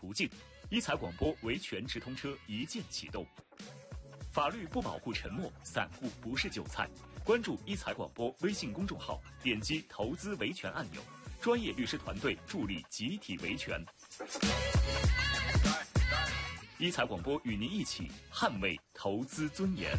途径，一财广播维权直通车一键启动。法律不保护沉默，散户不是韭菜。关注一财广播微信公众号，点击投资维权按钮，专业律师团队助力集体维权。一财广播与您一起捍卫投资尊严。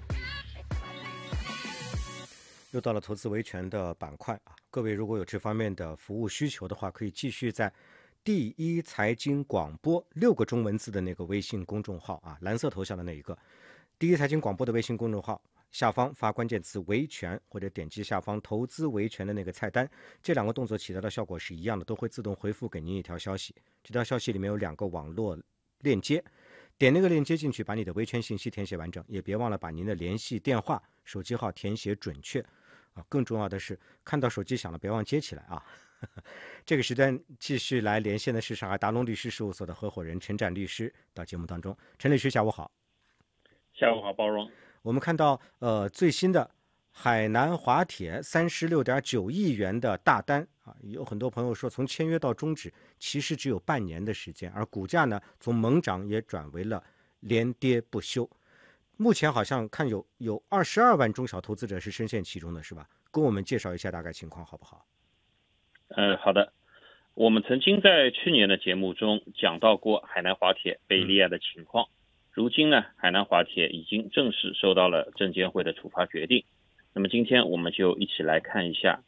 又到了投资维权的板块啊，各位如果有这方面的服务需求的话，可以继续在第一财经广播6个中文字的那个微信公众号啊，蓝色头像的那一个第一财经广播的微信公众号下方发关键词维权，或者点击下方投资维权的那个菜单，这2个动作起到的效果是一样的，都会自动回复给您一条消息。这条消息里面有2个网络链接，点那个链接进去，把你的维权信息填写完整，也别忘了把您的联系电话、手机号填写准确啊。更重要的是，看到手机响了，别忘接起来啊。这个时段继续来连线的是上海达龙律师事务所的合伙人陈展律师到节目当中。陈律师，下午好。 下午好，包容。 我们看到最新的海南华铁36.9亿元的大单啊，有很多朋友说从签约到终止其实只有半年的时间，而股价呢从猛涨也转为了连跌不休。目前好像看有22万中小投资者是深陷其中的，是吧？跟我们介绍一下大概情况好不好？ 好的。我们曾经在去年的节目中讲到过海南华铁被立案的情况。如今呢，海南华铁已经正式收到了证监会的处罚决定。那么今天我们就一起来看一下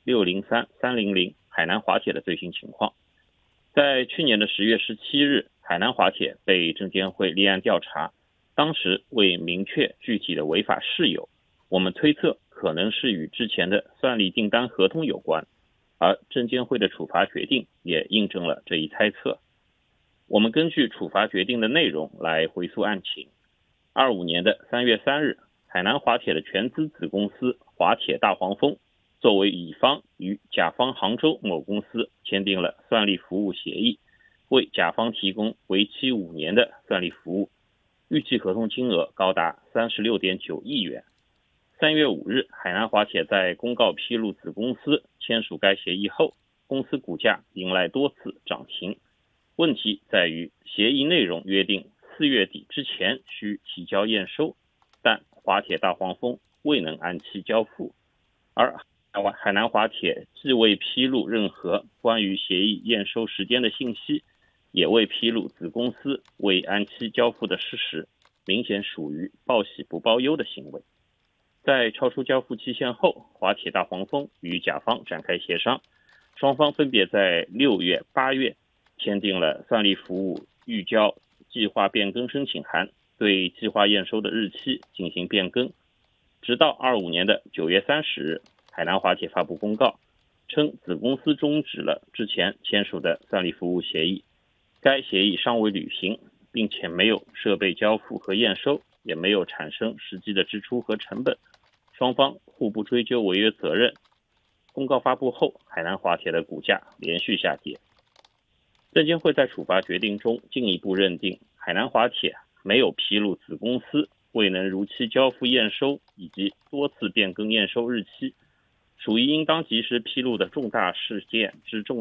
603300海南华铁的最新情况。在去年的10月17日，海南华铁被证监会立案调查，当时未明确具体的违法事由，我们推测可能是与之前的算力订单合同有关，而证监会的处罚决定也印证了这一猜测。我们根据处罚决定的内容来回溯案情。25年的3月3日，海南华铁的全资子公司华铁大黄蜂作为乙方与甲方杭州某公司签订了算力服务协议，为甲方提供为期5年的算力服务，预计合同金额高达36.9亿元。3月5日，海南华铁在公告披露子公司签署该协议后，公司股价迎来多次涨停。问题在于协议内容约定4月底之前需提交验收，但华铁大黄蜂未能按期交付，而海南华铁既未披露任何关于协议验收时间的信息，也未披露子公司未按期交付的事实，明显属于报喜不报忧的行为。在超出交付期限后，华铁大黄蜂与甲方展开协商，双方分别在6月、8月签订了算力服务预交计划变更申请函，对计划验收的日期进行变更。直到25年的9月30日，海南华铁发布公告，称子公司终止了之前签署的算力服务协议，该协议尚未履行，并且没有设备交付和验收，也没有产生实际的支出和成本，双方互不追究违约责任。公告发布后，海南华铁的股价连续下跌。证监会在处罚决定中进一步认定，海南华铁没有披露子公司未能如期交付验收以及多次变更验收日期，属于应当及时披露的重大事件之重